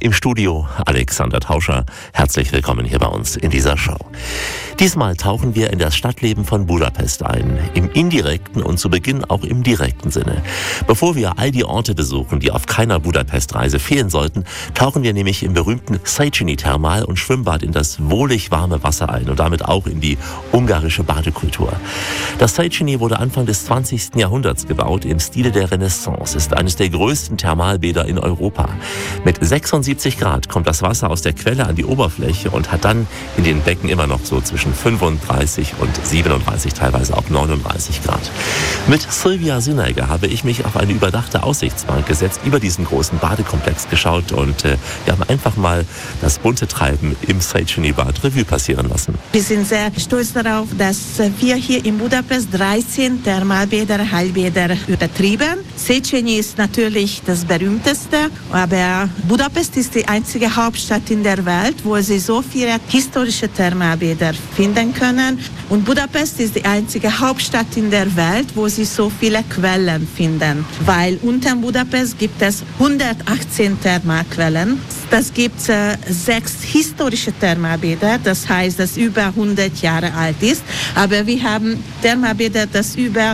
Im Studio Alexander Tauscher. Herzlich willkommen hier bei uns in dieser Show. Diesmal tauchen wir in das Stadtleben von Budapest ein. Im indirekten und zu Beginn auch im direkten Sinne. Bevor wir all die Orte besuchen, die auf keiner Budapest-Reise fehlen sollten, tauchen wir nämlich im berühmten Széchenyi-Thermal- und Schwimmbad in das wohlig warme Wasser ein und damit auch in die ungarische Badekultur. Das Széchenyi wurde Anfang des 20. Jahrhunderts gebaut im Stile der Renaissance, ist eines der größten Thermalbäder in Europa. Mit 76 Grad kommt das Wasser aus der Quelle an die Oberfläche und hat dann in den Becken immer noch so zwischen 35 und 37, teilweise auch 39 Grad. Mit Silvia Sineiger habe ich mich auf eine überdachte Aussichtsbank gesetzt, über diesen großen Badekomplex geschaut und wir haben einfach mal das bunte Treiben im Széchenyi-Bad Revue passieren lassen. Wir sind sehr stolz darauf, dass wir hier in Budapest 13 Thermalbäder, Heilbäder betrieben. Széchenyi ist natürlich das berühmteste, aber Budapest ist die einzige Hauptstadt in der Welt, wo Sie so viele historische Thermalbäder finden können. Und Budapest ist die einzige Hauptstadt in der Welt, wo Sie so viele Quellen finden. Weil unter Budapest gibt es 118 Thermalquellen. Das gibt 6 historische Thermalbäder, das heißt, das über 100 Jahre alt ist. Aber wir haben Thermalbäder, das über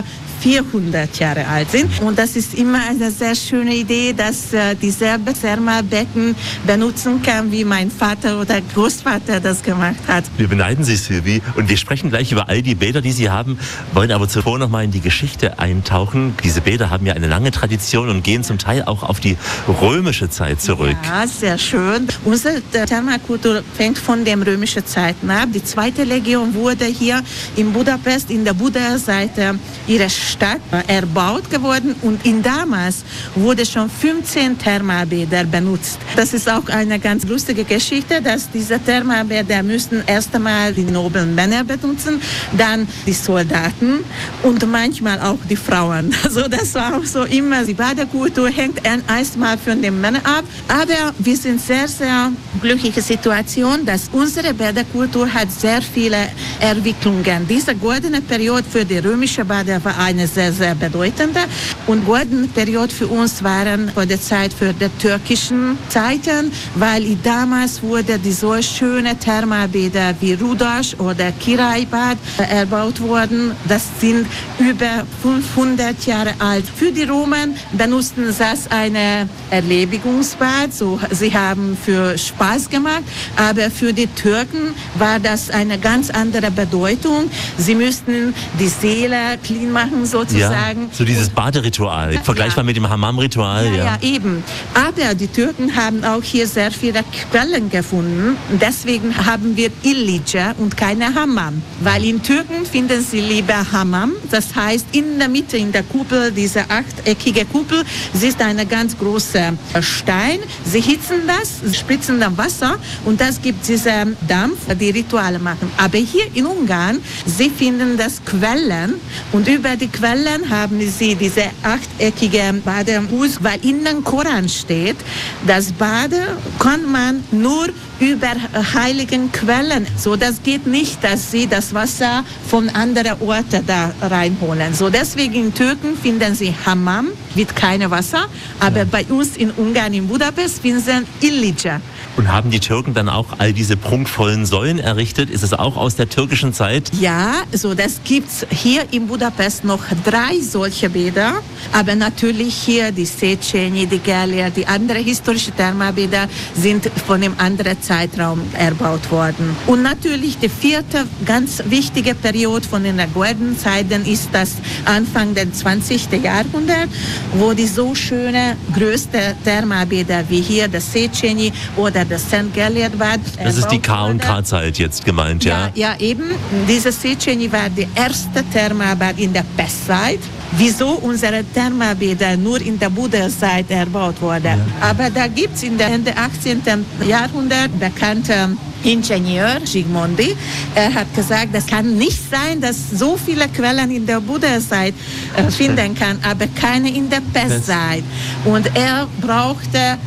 400 Jahre alt sind. Und das ist immer eine sehr schöne Idee, dass dieselbe Thermalbecken benutzen kann, wie mein Vater oder Großvater das gemacht hat. Wir beneiden Sie, Silvi, und wir sprechen gleich über all die Bäder, die Sie haben, wollen aber zuvor noch mal in die Geschichte eintauchen. Diese Bäder haben ja eine lange Tradition und gehen zum Teil auch auf die römische Zeit zurück. Ja, sehr schön. Unsere Thermalkultur fängt von der römischen Zeit ab. Die zweite Legion wurde hier in Budapest, in der Buda-Seite ihrer Stadt erbaut geworden und damals wurde schon 15 Thermalbäder benutzt. Das ist auch eine ganz lustige Geschichte, dass diese Thermalbäder müssten erst einmal die noblen Männer benutzen, dann die Soldaten und manchmal auch die Frauen. Also das war auch so immer, die Badekultur hängt erstmal von den Männern ab, aber wir sind sehr, sehr glückliche Situation, dass unsere Badekultur hat sehr viele Entwicklungen. Diese goldene Periode für die römische Bade war eine sehr, sehr bedeutende. Und goldene Periode für uns waren vor der Zeit für die türkischen Zeiten, weil damals wurde die so schöne Thermalbäder wie Rudas oder Kiraibad erbaut worden. Das sind über 500 Jahre alt. Für die Römer benutzten das eine Erlebungsbad, so sie haben für Spaß gemacht, aber für die Türken war das eine ganz andere Bedeutung. Sie müssten die Seele clean machen, sozusagen. Ja, so dieses Baderitual, vergleichbar mit dem Hammam-Ritual. Ja, eben. Aber die Türken haben auch hier sehr viele Quellen gefunden. Deswegen haben wir Illice und keine Hammam. Weil in Türken finden sie lieber Hammam. Das heißt, in der Mitte, in der Kuppel, diese achteckige Kuppel, ist eine ganz große Stein. Sie hitzen das, spritzen dann Wasser und das gibt diesen Dampf, die Rituale machen. Aber hier in Ungarn, sie finden das Quellen und über die Quellen haben sie diese achteckige Badehus, weil in dem Koran steht, das Bade kann man nur über heiligen Quellen. So, das geht nicht, dass sie das Wasser von anderen Orten da reinholen. So, deswegen in Türken finden sie Hammam, mit keinem Wasser, aber bei uns in Ungarn, in Budapest, finden sie Illice. Und haben die Türken dann auch all diese prunkvollen Säulen errichtet? Ist es auch aus der türkischen Zeit? Ja, so das gibt's hier in Budapest noch 3 solche Bäder. Aber natürlich hier die Széchenyi, die Gellért, die anderen historischen Thermalbäder sind von einem anderen Zeitraum erbaut worden. Und natürlich die 4. ganz wichtige Periode von den goldenen Zeiten ist das Anfang des 20. Jahrhunderts, wo die so schöne größte Thermalbäder wie hier das Széchenyi oder das St. Gellért-Bad. Das ist die K&K-Zeit jetzt gemeint, ja? Ja, eben. Dieses Széchenyi war die erste Thermalbad in der Pestzeit. Wieso unsere Thermalbäder nur in der Buda-Zeit erbaut wurden. Ja. Aber da gibt es in der Ende 18. Jahrhundert bekannte Ingenieur Zsigmondy. Er hat gesagt, das kann nicht sein, dass so viele Quellen in der Buda-Zeit finden kann, aber keine in der Pestzeit. Und er brauchte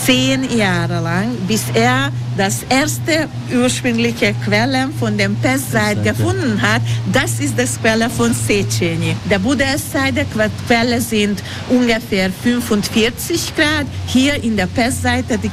10 Jahre lang, bis er das erste ursprüngliche Quelle von dem Pestzeit gefunden hat. Das ist das Quelle von Széchenyi. Der Buda-Zeit, die Quelle sind ungefähr 45 Grad. Hier in der Pestzeit, die